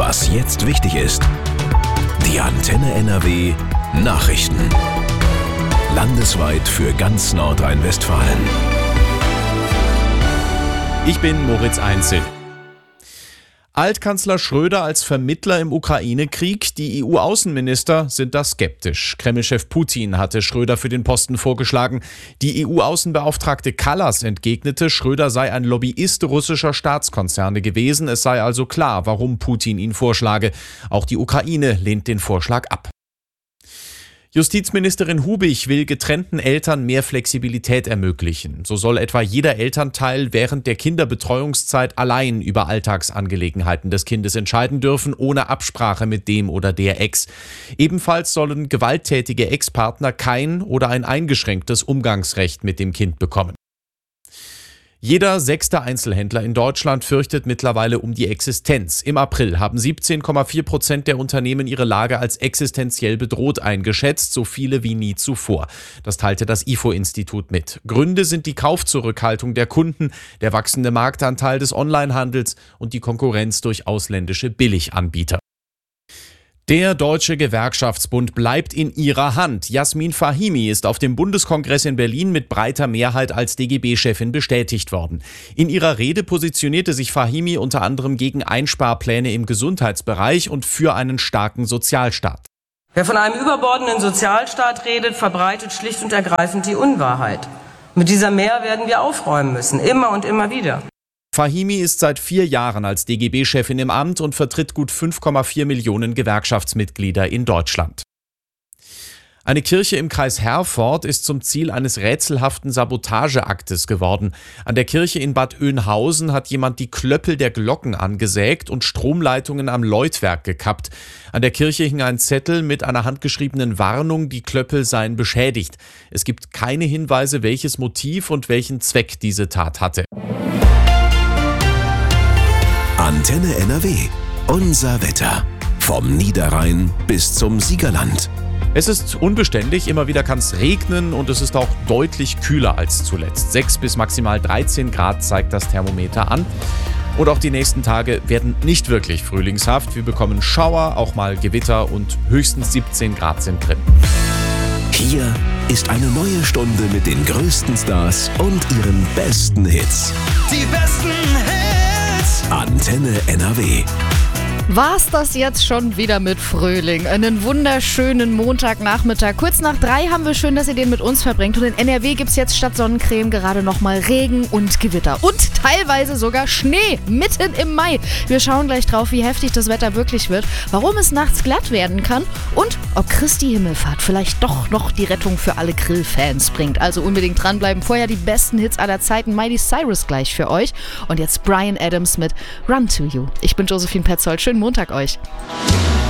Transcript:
Was jetzt wichtig ist. Die Antenne NRW Nachrichten. Landesweit für ganz Nordrhein-Westfalen. Ich bin Moritz Einzel. Altkanzler Schröder als Vermittler im Ukraine-Krieg. Die EU-Außenminister sind da skeptisch. Kreml-Chef Putin hatte Schröder für den Posten vorgeschlagen. Die EU-Außenbeauftragte Kallas entgegnete, Schröder sei ein Lobbyist russischer Staatskonzerne gewesen. Es sei also klar, warum Putin ihn vorschlage. Auch die Ukraine lehnt den Vorschlag ab. Justizministerin Hubich will getrennten Eltern mehr Flexibilität ermöglichen. So soll etwa jeder Elternteil während der Kinderbetreuungszeit allein über Alltagsangelegenheiten des Kindes entscheiden dürfen, ohne Absprache mit dem oder der Ex. Ebenfalls sollen gewalttätige Ex-Partner kein oder ein eingeschränktes Umgangsrecht mit dem Kind bekommen. Jeder 6. Einzelhändler in Deutschland fürchtet mittlerweile um die Existenz. Im April haben 17,4% der Unternehmen ihre Lage als existenziell bedroht eingeschätzt, so viele wie nie zuvor. Das teilte das IFO-Institut mit. Gründe sind die Kaufzurückhaltung der Kunden, der wachsende Marktanteil des Onlinehandels und die Konkurrenz durch ausländische Billiganbieter. Der Deutsche Gewerkschaftsbund bleibt in ihrer Hand. Jasmin Fahimi ist auf dem Bundeskongress in Berlin mit breiter Mehrheit als DGB-Chefin bestätigt worden. In ihrer Rede positionierte sich Fahimi unter anderem gegen Einsparpläne im Gesundheitsbereich und für einen starken Sozialstaat. Wer von einem überbordenden Sozialstaat redet, verbreitet schlicht und ergreifend die Unwahrheit. Mit dieser Mehr werden wir aufräumen müssen, immer und immer wieder. Fahimi ist seit 4 Jahren als DGB-Chefin im Amt und vertritt gut 5,4 Millionen Gewerkschaftsmitglieder in Deutschland. Eine Kirche im Kreis Herford ist zum Ziel eines rätselhaften Sabotageaktes geworden. An der Kirche in Bad Oeynhausen hat jemand die Klöppel der Glocken angesägt und Stromleitungen am Läutwerk gekappt. An der Kirche hing ein Zettel mit einer handgeschriebenen Warnung, die Klöppel seien beschädigt. Es gibt keine Hinweise, welches Motiv und welchen Zweck diese Tat hatte. Antenne NRW. Unser Wetter. Vom Niederrhein bis zum Siegerland. Es ist unbeständig, immer wieder kann es regnen und es ist auch deutlich kühler als zuletzt. 6 bis maximal 13 Grad zeigt das Thermometer an. Und auch die nächsten Tage werden nicht wirklich frühlingshaft. Wir bekommen Schauer, auch mal Gewitter und höchstens 17 Grad sind drin. Hier ist eine neue Stunde mit den größten Stars und ihren besten Hits. Die besten Hits! Antenne NRW. War's das jetzt schon wieder mit Frühling? Einen wunderschönen Montagnachmittag. Kurz nach 3 haben wir schön, dass ihr den mit uns verbringt. Und in NRW gibt's jetzt statt Sonnencreme gerade nochmal Regen und Gewitter. Und teilweise sogar Schnee mitten im Mai. Wir schauen gleich drauf, wie heftig das Wetter wirklich wird, warum es nachts glatt werden kann und ob Christi Himmelfahrt vielleicht doch noch die Rettung für alle Grillfans bringt. Also unbedingt dranbleiben. Vorher die besten Hits aller Zeiten. Miley Cyrus gleich für euch. Und jetzt Bryan Adams mit Run to You. Ich bin Josephine Petzold. Schönen Montag euch.